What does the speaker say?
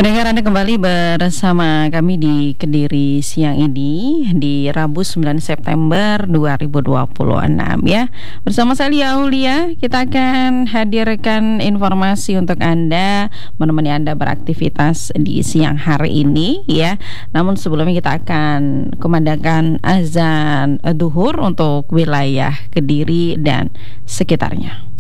Pendengar, Anda kembali bersama kami di Kediri siang ini di Rabu 9 September 2026 ya. Bersama saya Lia Aulia, kita akan hadirkan informasi untuk Anda, menemani Anda beraktivitas di siang hari ini ya. Namun sebelumnya kita akan kumandangkan azan duhur untuk wilayah Kediri dan sekitarnya.